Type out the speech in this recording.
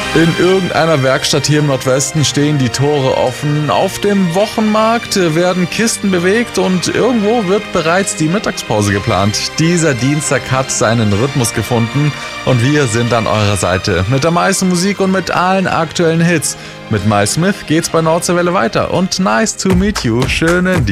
In irgendeiner Werkstatt hier im Nordwesten stehen die Tore offen. Auf dem Wochenmarkt werden Kisten bewegt und irgendwo wird bereits die Mittagspause geplant. Dieser Dienstag hat seinen Rhythmus gefunden und wir sind an eurer Seite mit der meisten Musik und mit allen aktuellen Hits. Mit Miles Smith geht's bei Nordseewelle weiter und nice to meet you. Schönen